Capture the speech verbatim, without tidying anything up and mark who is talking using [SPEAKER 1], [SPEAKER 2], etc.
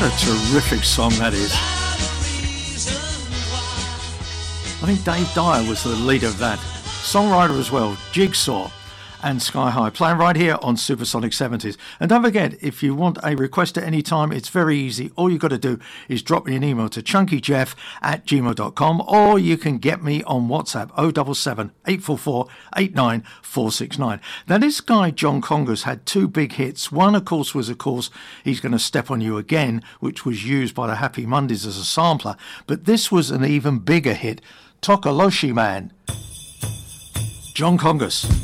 [SPEAKER 1] What a terrific song that is. I think Dave Dyer was the leader of that. Songwriter as well, Jigsaw and Sky High, playing right here on Supersonic seventies. And don't forget, if you want a request at any time, it's very easy. All you've got to do is drop me an email to chunkyjeff at gmail dot com, or you can get me on WhatsApp oh seven seven, eight four four, eight nine four six nine. Now, this guy, John Congas, had two big hits. One, of course, was, of course, He's Gonna Step on You Again, which was used by the Happy Mondays as a sampler. But this was an even bigger hit, Tokoloshi Man. John Congas.